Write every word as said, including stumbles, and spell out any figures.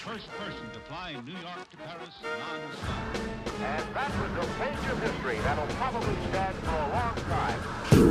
first person to fly New York to Paris non-stop. And that was a page of history that'll probably stand for a long time.